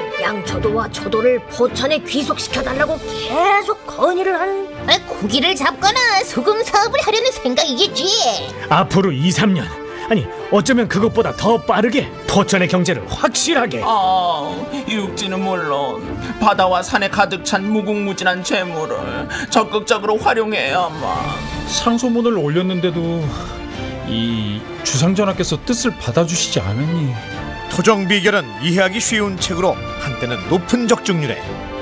양초도와 초도를 포천에 귀속시켜달라고 계속 건의를 하는. 고기를 잡거나 소금 사업을 하려는 생각이겠지. 앞으로 2, 3년, 아니 어쩌면 그것보다 더 빠르게 포천의 경제를 확실하게. 육지는 물론 바다와 산에 가득 찬 무궁무진한 재물을 적극적으로 활용해야만. 상소문을 올렸는데도 이 주상전하께서 뜻을 받아주시지 않으니. 토종 비결은 이해하기 쉬운 책으로 한때는 높은 적중률에